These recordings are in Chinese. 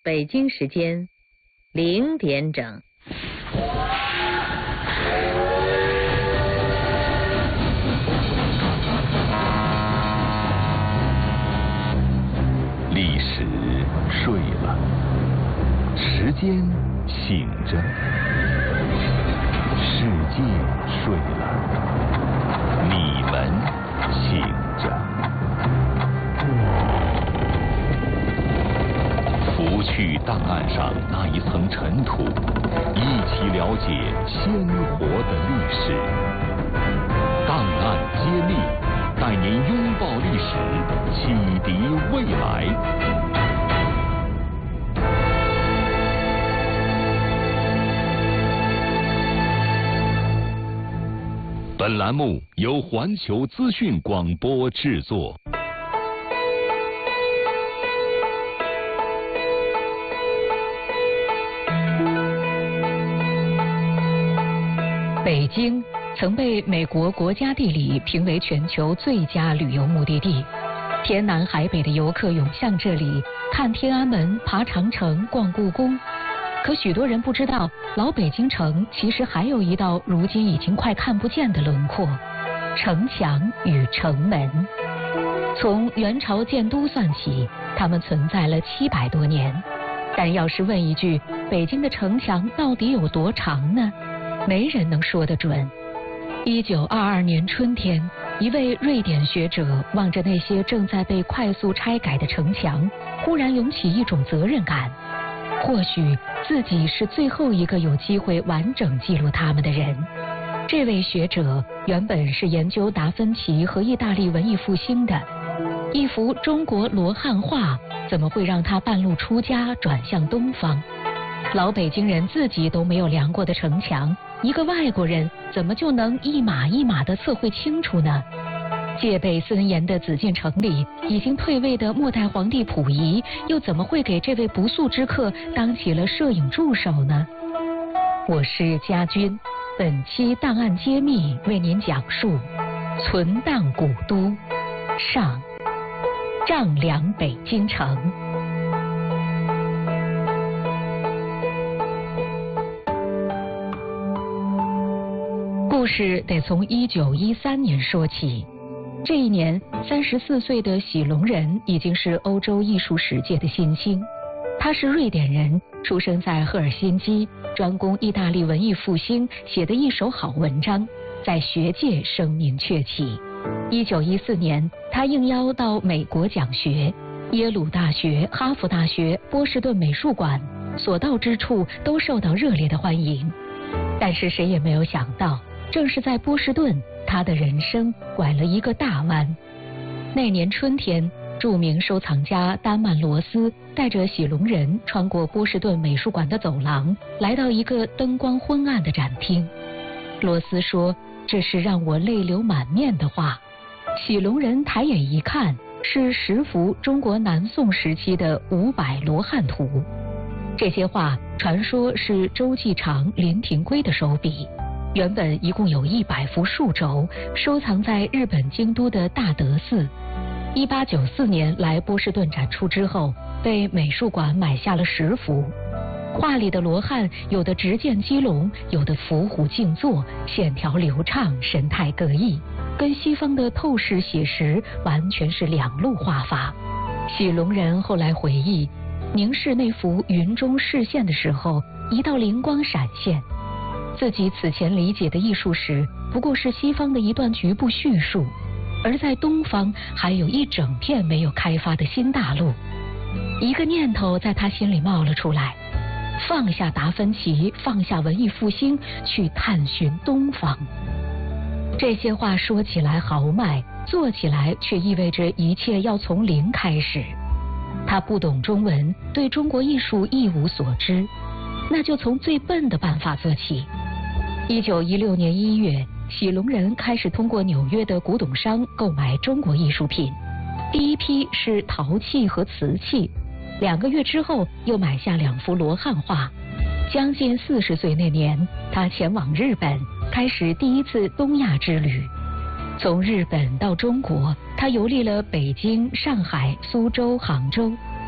北京时间0点整。 历史睡了，时间醒着，世界睡了，你们醒着。拂去档案上那一层尘土，一起了解鲜活的历史。档案揭秘，带您拥抱历史，启迪未来。本栏目由环球资讯广播制作。 北京曾被美国国家地理评为全球最佳旅游目的地，天南海北的游客涌向这里，看天安门、爬长城、逛故宫。可许多人不知道，老北京城其实还有一道如今已经快看不见的轮廓——城墙与城门。从元朝建都算起，它们存在了700多年。但要是问一句，北京的城墙到底有多长呢？没人能说得准。1922年春天，一位瑞典学者望着那些正在被快速拆改的城墙，忽然涌起一种责任感。或许自己是最后一个有机会完整记录他们的人。这位学者原本是研究达芬奇和意大利文艺复兴的，一幅中国罗汉画怎么会让他半路出家转向东方？老北京人自己都没有量过的城墙，一个外国人怎么就能一码一码地测绘清楚呢？戒备森严的紫禁城里，已经退位的末代皇帝溥仪又怎么会给这位不速之客当起了摄影助手呢？我是家军，本期档案揭秘为您讲述存档古都上，丈量北京城。故事得从1913年说起。这一年，34岁的喜龙人已经是欧洲艺术史界的新星。他是瑞典人，出生在赫尔辛基，专攻意大利文艺复兴，写的一手好文章，在学界声名鹊起。1914年，他应邀到美国讲学，耶鲁大学、哈佛大学、波士顿美术馆，所到之处都受到热烈的欢迎。但是谁也没有想到，正是在波士顿，他的人生拐了一个大弯。那年春天，著名收藏家丹曼罗斯带着喜龙人穿过波士顿美术馆的走廊，来到一个灯光昏暗的展厅。罗斯说：“这是让我泪流满面的画。”喜龙人抬眼一看，是10幅中国南宋时期的500罗汉图。这些画传说是周继常、林廷圭的手笔。原本一共有100幅数轴，收藏在日本京都的大德寺。1894年来波士顿展出之后，被美术馆买下了10幅。画里的罗汉有的直剑击龙，有的伏虎静坐，线条流畅，神态各异，跟西方的透视写实完全是两路画法。喜龙人后来回忆，凝视那幅云中视线的时候，一道灵光闪现。自己此前理解的艺术史不过是西方的一段局部叙述，而在东方还有一整片没有开发的新大陆。一个念头在他心里冒了出来，放下达芬奇，放下文艺复兴，去探寻东方。这些话说起来豪迈，做起来却意味着一切要从零开始。他不懂中文，对中国艺术一无所知，那就从最笨的办法做起。1916年1月，喜龙人开始通过纽约的古董商购买中国艺术品，第一批是陶器和瓷器，2个月之后又买下2幅罗汉画。将近40岁那年，他前往日本，开始第一次东亚之旅。从日本到中国，他游历了北京、上海、苏州、杭州，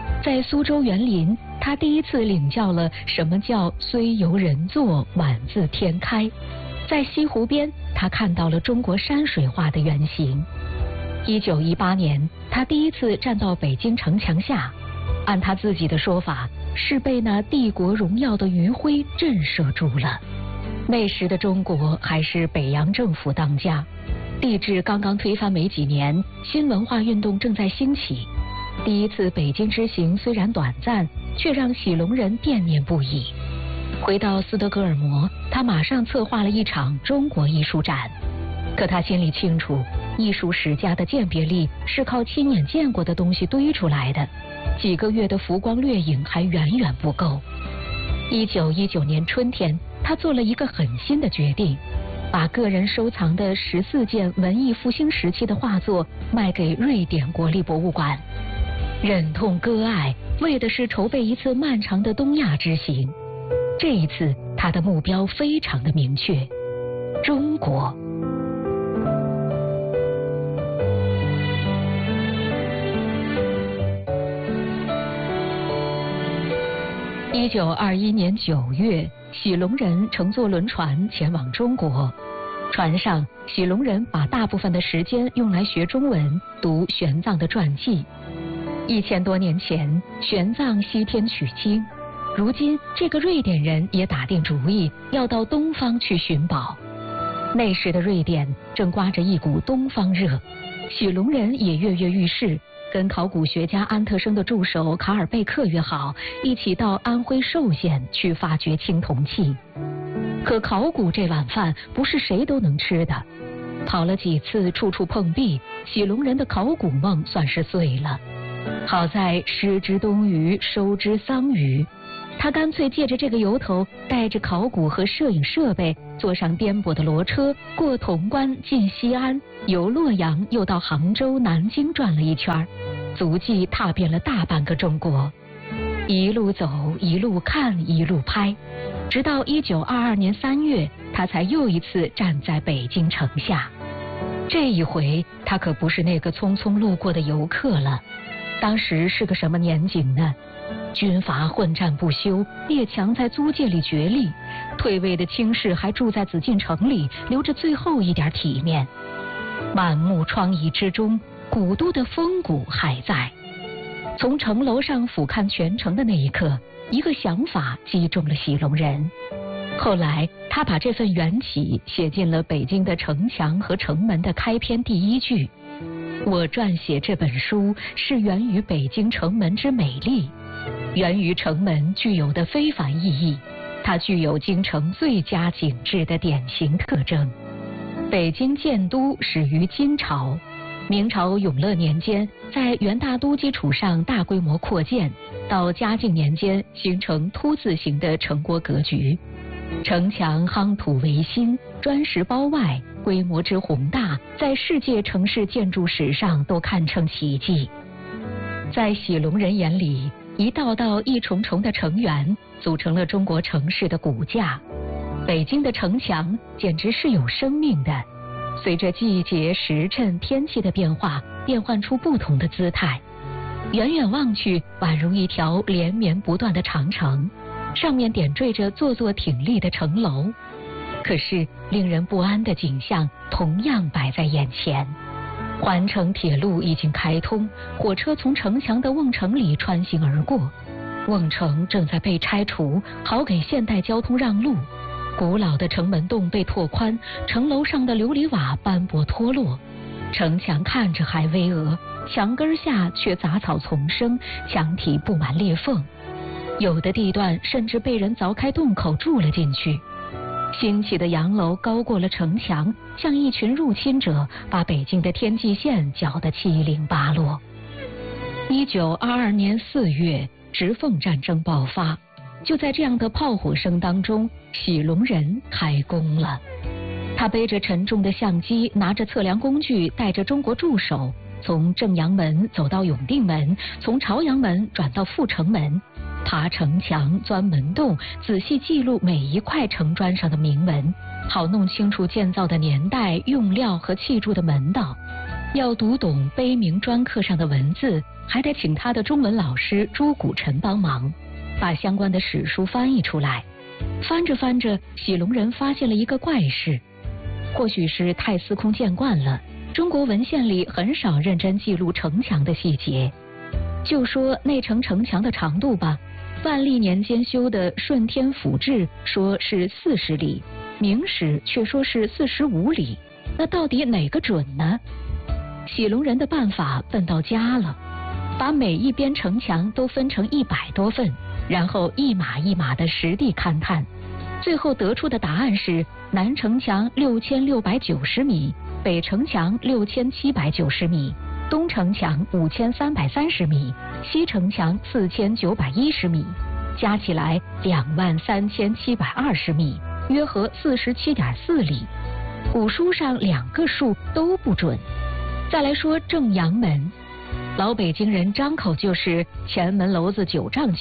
在苏州园林，他第一次领教了什么叫虽由人作，宛自天开。在西湖边，他看到了中国山水画的原型。1918年，他第一次站到北京城墙下，按他自己的说法，是被那帝国荣耀的余晖震慑住了。那时的中国还是北洋政府当家，帝制刚刚推翻没几年，新文化运动正在兴起。第一次北京之行虽然短暂，却让喜隆人惦念不已。回到斯德哥尔摩，他马上策划了一场中国艺术展。可他心里清楚，艺术史家的鉴别力是靠亲眼见过的东西堆出来的，几个月的浮光掠影还远远不够。1919年春天，他做了一个狠心的决定，把个人收藏的14件文艺复兴时期的画作卖给瑞典国立博物馆。忍痛割爱，为的是筹备一次漫长的东亚之行。这一次，他的目标非常的明确，中国。1921年9月，喜隆人乘坐轮船前往中国。船上，喜隆人把大部分的时间用来学中文，读玄奘的传记。1000多年前，玄奘西天取经，如今这个瑞典人也打定主意要到东方去寻宝。那时的瑞典正刮着一股东方热，喜隆人也跃跃欲试，跟考古学家安特生的助手卡尔贝克约好，一起到安徽寿县去发掘青铜器。可考古这碗饭不是谁都能吃的，跑了几次处处碰壁，喜隆人的考古梦算是碎了。好在失之东隅，收之桑榆，他干脆借着这个由头，带着考古和摄影设备，坐上颠簸的骡车，过潼关进西安，由洛阳又到杭州、南京转了一圈，足迹踏遍了大半个中国。一路走，一路看，一路拍，直到1922年3月，他才又一次站在北京城下。这一回，他可不是那个匆匆路过的游客了。当时是个什么年景呢？军阀混战不休，列强在租界里角力，退位的卿士还住在紫禁城里，留着最后一点体面。满目疮痍之中，古都的风骨还在。从城楼上俯瞰全城的那一刻，一个想法击中了喜隆人。后来，他把这份缘起写进了北京的城墙和城门的开篇第1句。我撰写这本书是源于北京城门之美丽，源于城门具有的非凡意义，它具有京城最佳景致的典型特征。北京建都始于金朝，明朝永乐年间在元大都基础上大规模扩建，到嘉靖年间形成凸字形的城郭格局。城墙夯土为心，砖石包外，规模之宏大，在世界城市建筑史上都堪称奇迹。在喜隆人眼里，一道道一重重的城垣组成了中国城市的骨架。北京的城墙简直是有生命的，随着季节、时辰、天气的变化，变换出不同的姿态。远远望去，宛如一条连绵不断的长城，上面点缀着座座挺立的城楼。可是令人不安的景象同样摆在眼前。环城铁路已经开通，火车从城墙的瓮城里穿行而过，瓮城正在被拆除，好给现代交通让路。古老的城门洞被拓宽，城楼上的琉璃瓦斑驳脱落，城墙看着还巍峨，墙根下却杂草丛生，墙体布满裂缝，有的地段甚至被人凿开洞口住了进去。新起的洋楼高过了城墙，像一群入侵者，把北京的天际线搅得七零八落。1922年4月，直奉战争爆发，就在这样的炮火声当中，喜隆人开工了。他背着沉重的相机，拿着测量工具，带着中国助手，从正阳门走到永定门，从朝阳门转到阜成门，爬城墙，钻门洞，仔细记录每一块城砖上的铭文，好弄清楚建造的年代、用料和砌筑的门道。 要读懂碑铭砖刻上的文字，还得请他的中文老师朱谷臣帮忙，把相关的史书翻译出来。翻着翻着，喜隆人发现了一个怪事，或许是太司空见惯了，中国文献里很少认真记录城墙的细节。就说内城城墙的长度吧，万历年间修的《顺天府志》说是40里，明史却说是45里，那到底哪个准呢？喜隆人的办法笨到家了，把每一边城墙都分成100多份，然后一码一码的实地勘探，最后得出的答案是南城墙6690米，北城墙6790米，东城墙5330米，西城墙4910米，加起来23720米，约合47.4里。古书上2个数都不准。再来说正阳门，老北京人张口就是前门楼子9丈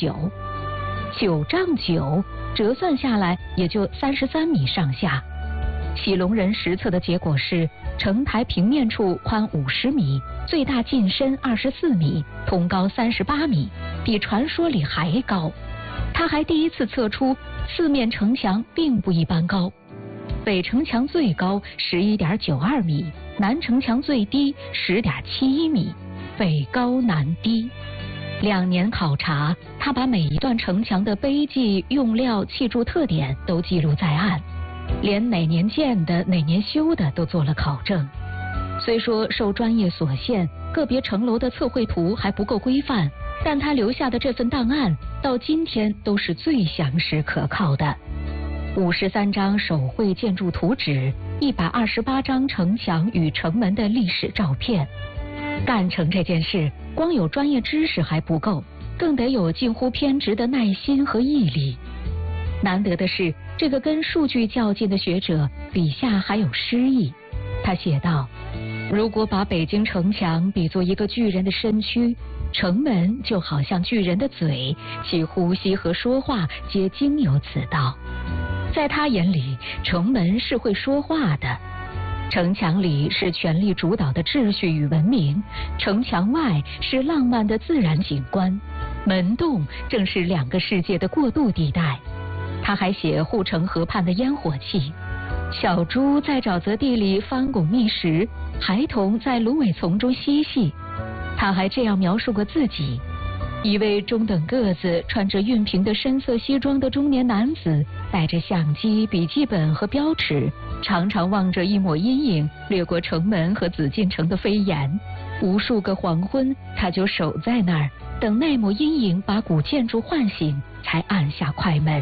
9，9丈9折算下来也就33米上下。喜隆人实测的结果是城台平面处宽50米，最大进深24米，通高38米，比传说里还高。他还第一次测出四面城墙并不一般高，北城墙最高11.92米，南城墙最低10.71米，北高南低。2年考察，他把每一段城墙的碑记、用料、砌筑特点都记录在案，连哪年建的、哪年修的都做了考证。虽说受专业所限，个别城楼的测绘图还不够规范，但他留下的这份档案到今天都是最详实可靠的。53张手绘建筑图纸，128张城墙与城门的历史照片。干成这件事，光有专业知识还不够，更得有近乎偏执的耐心和毅力。难得的是，这个跟数据较劲的学者笔下还有诗意。他写道：如果把北京城墙比作一个巨人的身躯，城门就好像巨人的嘴，其呼吸和说话皆经由此道。在他眼里，城门是会说话的。城墙里是权力主导的秩序与文明，城墙外是浪漫的自然景观，门洞正是2个世界的过渡地带。他还写护城河畔的烟火气，小猪在沼泽地里翻滚觅食，孩童在芦苇丛中嬉戏。他还这样描述过自己：一位中等个子、穿着熨平的深色西装的中年男子，带着相机、笔记本和标尺，常常望着一抹阴影掠过城门和紫禁城的飞檐。无数个黄昏，他就守在那儿，等那抹阴影把古建筑唤醒，才按下快门。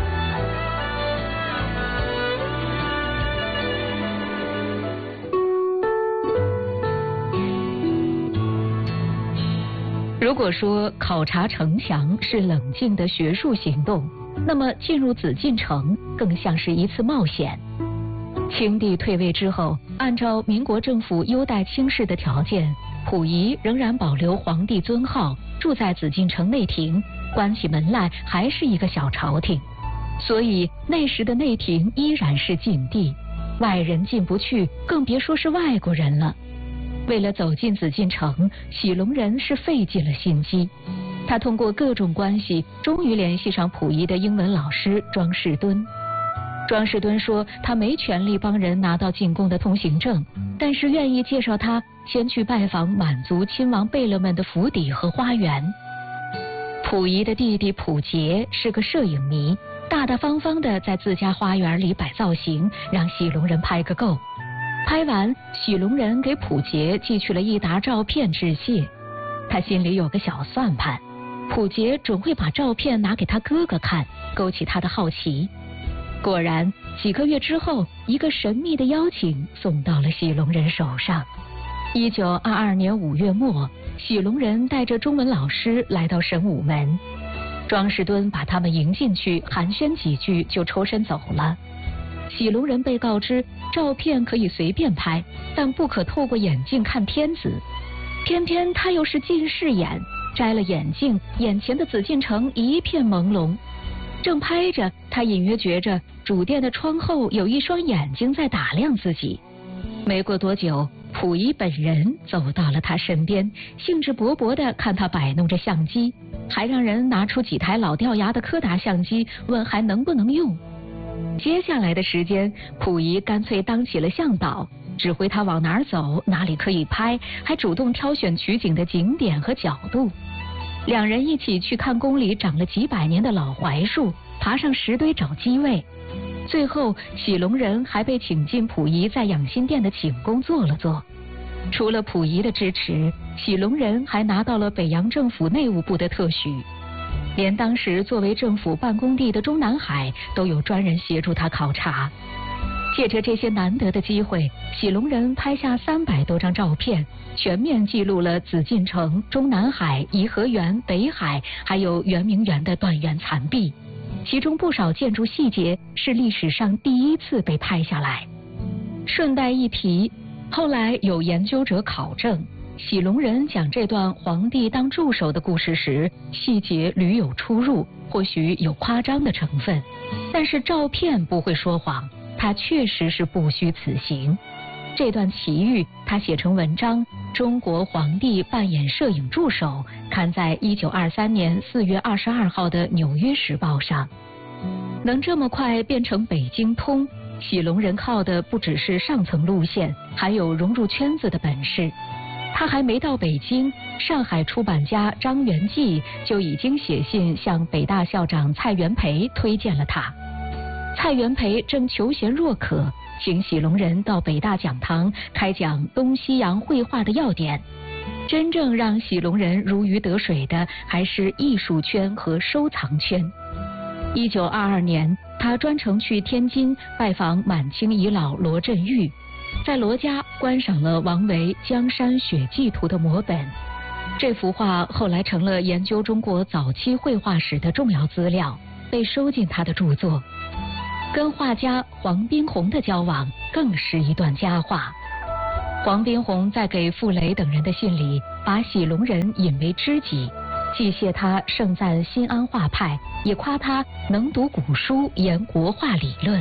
如果说考察城墙是冷静的学术行动，那么进入紫禁城更像是一次冒险。清帝退位之后，按照民国政府优待清室的条件，溥仪仍然保留皇帝尊号，住在紫禁城内廷，关起门来还是一个小朝廷。所以那时的内廷依然是禁地，外人进不去，更别说是外国人了。为了走进紫禁城，喜隆人是费尽了心机。他通过各种关系，终于联系上溥仪的英文老师庄士敦。庄士敦说，他没权利帮人拿到进宫的通行证，但是愿意介绍他先去拜访满族亲王贝勒们的府邸和花园。溥仪的弟弟溥杰是个摄影迷，大大方方的在自家花园里摆造型，让喜隆人拍个够。拍完，喜隆人给溥杰寄去了一沓照片致谢。他心里有个小算盘，溥杰准会把照片拿给他哥哥看，勾起他的好奇。果然，几个月之后，一个神秘的邀请送到了喜隆人手上。1922年5月末，喜隆人带着中文老师来到神武门，庄士敦把他们迎进去，寒暄几句就抽身走了。喜隆人被告知，照片可以随便拍，但不可透过眼镜看片子。偏偏他又是近视眼，摘了眼镜，眼前的紫禁城一片朦胧。正拍着，他隐约觉着主殿的窗后有一双眼睛在打量自己。没过多久， 溥仪本人走到了他身边，兴致勃勃地看他摆弄着相机，还让人拿出几台老掉牙的柯达相机，问还能不能用。接下来的时间，溥仪干脆当起了向导，指挥他往哪儿走，哪里可以拍，还主动挑选取景的景点和角度。两人一起去看宫里长了几百年的老槐树，爬上石堆找机位。最后，喜隆人还被请进溥仪在养心殿的寝宫坐了坐。除了溥仪的支持，喜隆人还拿到了北洋政府内务部的特许，连当时作为政府办公地的中南海都有专人协助他考察。借着这些难得的机会，喜隆人拍下300多张照片，全面记录了紫禁城、中南海、颐和园、北海还有圆明园的断垣残壁，其中不少建筑细节是历史上第一次被拍下来。顺带一提，后来有研究者考证，喜隆人讲这段皇帝当助手的故事时，细节屡有出入，或许有夸张的成分，但是照片不会说谎，他确实是不虚此行。这段奇遇他写成文章《中国皇帝扮演摄影助手》，刊在1923年4月22号的《纽约时报》上。能这么快变成北京通，喜隆人靠的不只是上层路线，还有融入圈子的本事。他还没到北京，上海出版家张元济就已经写信向北大校长蔡元培推荐了他。蔡元培正求贤若渴，请喜隆人到北大讲堂开讲东西洋绘画的要点。真正让喜隆人如鱼得水的还是艺术圈和收藏圈。1922年，他专程去天津拜访满清遗老罗振玉，在罗家观赏了王维《江山雪霁图》的摹本。这幅画后来成了研究中国早期绘画史的重要资料，被收进他的著作。跟画家黄宾虹的交往更是一段佳话。黄宾虹在给傅雷等人的信里，把喜隆人引为知己，既谢他盛赞新安画派，也夸他能读古书，研国画理论。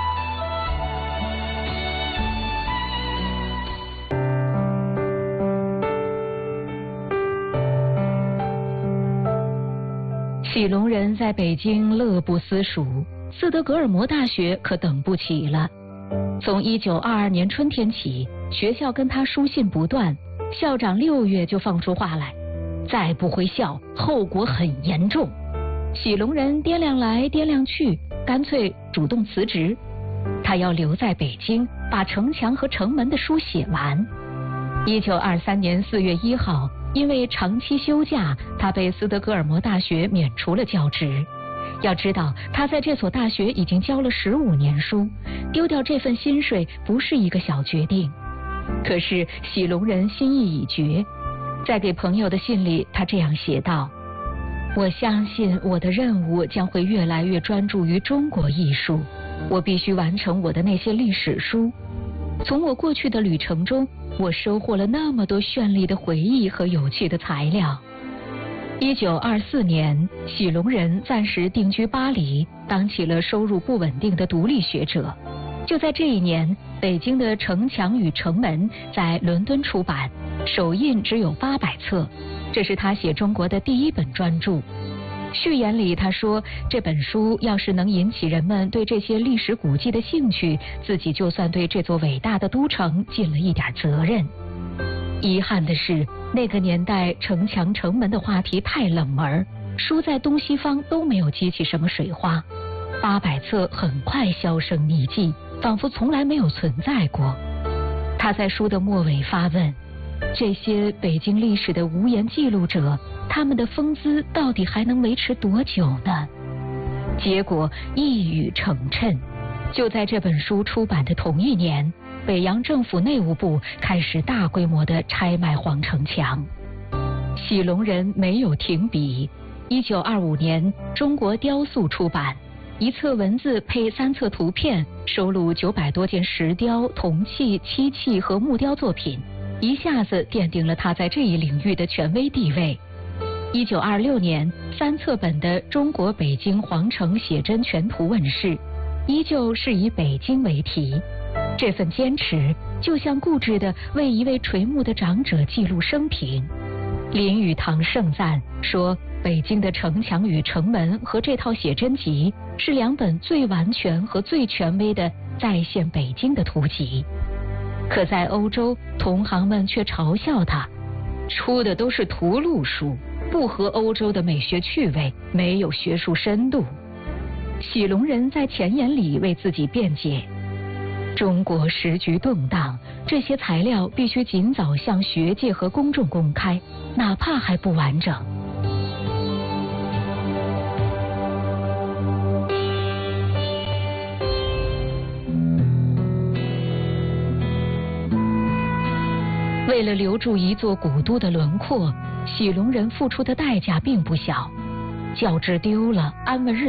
喜隆人在北京乐不思蜀，斯德哥尔摩大学可等不起了。从1922年春天起，学校跟他书信不断，校长6月就放出话来，再不回校，后果很严重。喜隆人掂量来掂量去，干脆主动辞职。他要留在北京，把城墙和城门的书写完。1923年4月1号，因为长期休假，他被斯德哥尔摩大学免除了教职。要知道，他在这所大学已经教了15年书，丢掉这份薪水不是一个小决定。可是喜隆人心意已决，在给朋友的信里，他这样写道：我相信我的任务将会越来越专注于中国艺术，我必须完成我的那些历史书。从我过去的旅程中，我收获了那么多绚丽的回忆和有趣的材料。1924年，喜隆人暂时定居巴黎，当起了收入不稳定的独立学者。就在这一年，北京的《城墙与城门》在伦敦出版，首印只有800册，这是他写中国的第1本专著。序言里他说，这本书要是能引起人们对这些历史古迹的兴趣，自己就算对这座伟大的都城尽了一点责任。遗憾的是，那个年代城墙城门的话题太冷门，书在东西方都没有激起什么水花，800册很快销声匿迹，仿佛从来没有存在过。他在书的末尾发问，这些北京历史的无言记录者，他们的风姿到底还能维持多久呢？结果一语成谶，就在这本书出版的同一年，北洋政府内务部开始大规模的拆卖皇城墙。喜隆人没有停笔。1925年，中国雕塑出版，1册文字配3册图片，收录900多件石雕、铜器、漆器和木雕作品，一下子奠定了他在这一领域的权威地位。1926年，3册本的《中国北京皇城写真全图》问世，依旧是以北京为题。这份坚持就像固执地为一位垂暮的长者记录生平。林语堂盛赞说，北京的城墙与城门和这套写真集是2本最完全和最权威的再现北京的图集。可在欧洲，同行们却嘲笑他，出的都是图录书，不合欧洲的美学趣味，没有学术深度。喜龙人在前言里为自己辩解，中国时局动荡，这些材料必须尽早向学界和公众公开，哪怕还不完整。为了留住一座古都的轮廓，喜龙人付出的代价并不小。教制丢了，安稳日